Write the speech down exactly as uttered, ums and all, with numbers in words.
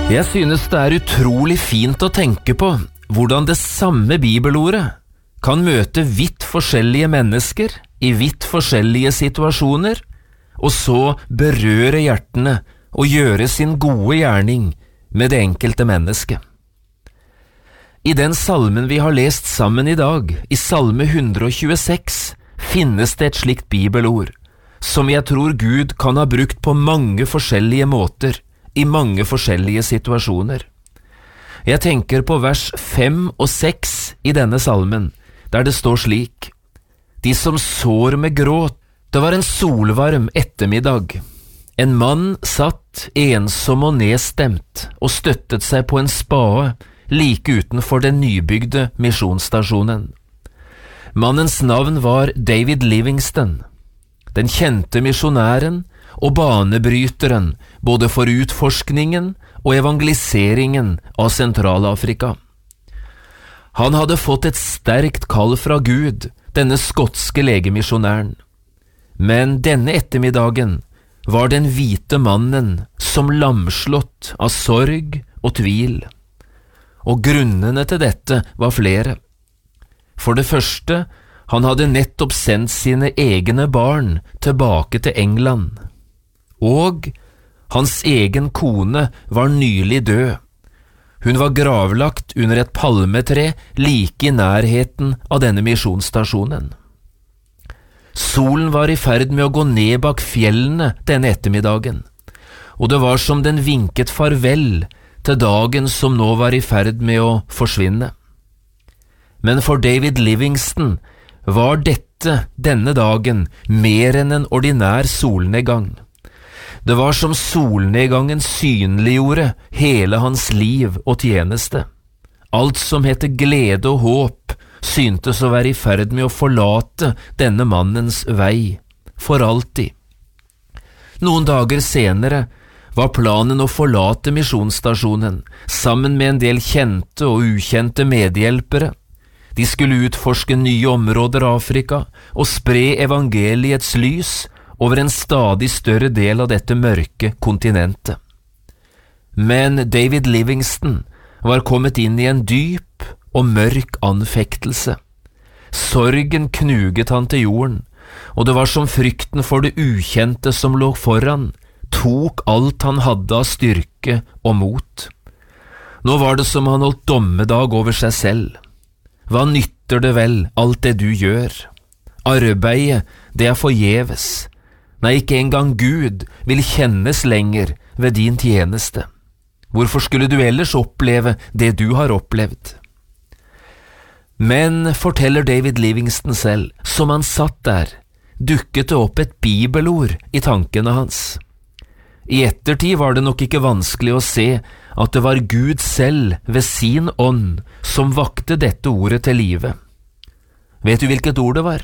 Jeg synes det er utrolig fint å tenke på hvordan det samme bibelordet kan møte vidt forskjellige mennesker i vidt forskjellige situasjoner, og så berøre hjertene og gjøre sin gode gjerning med det enkelte mennesket. I den salmen vi har lest sammen i dag, i salme hundre og tjueseks, finnes det et slikt bibelord, som jeg tror Gud kan ha brukt på mange forskjellige måter, i mange forskjellige situasjoner. Jeg tenker på vers fem og seks i denne salmen, der det står slik: De som sår med gråt. Det var en solvarm ettermiddag. En mann satt ensom og nedstemt og støttet seg på en spade like utenfor den nybygde misjonsstasjonen. Mannens navn var David Livingstone, den kjente misjonæren og banebryteren både for utforskningen og evangeliseringen av Sentral-Afrika. Han hadde fått et sterkt kall fra Gud, denne skotske legemisjonæren. Men denne ettermiddagen var den hvite mannen som lamslått av sorg og tvil. Og grunnene til dette var flere. For det første, han hadde nettopp sendt sine egne barn tilbake til England. Og hans egen kone var nylig død. Hun var gravlagt under et palmetre like i nærheten av denne misjonsstasjonen. Solen var i ferd med å gå ned bak fjellene denne ettermiddagen, og det var som den vinket farvel til dagen som nå var i ferd med å forsvinne. Men for David Livingstone var dette denne dagen mer enn en ordinær solnedgang. Det var som solnedgangen synliggjorde hele hans liv og tjeneste. Alt som heter glede og håp syntes å være i ferd med å forlate denne mannens vei, for alltid. Noen dager senere var planen å forlate misjonsstasjonen, sammen med en del kjente og ukjente medhjelpere. De skulle utforske nye områder av Afrika og spre evangeliets lys over en stadig større del av dette mørke kontinentet. Men David Livingstone var kommet inn i en dyp og mørk anfektelse. Sorgen knuget han til jorden, og det var som frykten for det ukjente som lå foran, tok alt han hadde av styrke og mot. Nå var det som han holdt dommedag over seg selv. Hva nytter det vel alt det du gjør? Arbeidet, det er forgjeves. Nei, ikke engang Gud vil kjennes lenger ved din tjeneste. Hvorfor skulle du ellers oppleve det du har opplevd? Men, forteller David Livingstone selv, som han satt der, dukket det opp et bibelord i tankene hans. I ettertid var det nok ikke vanskelig å se at det var Gud selv ved sin ånd som vakte dette ordet til live. Vet du hvilket ord det var?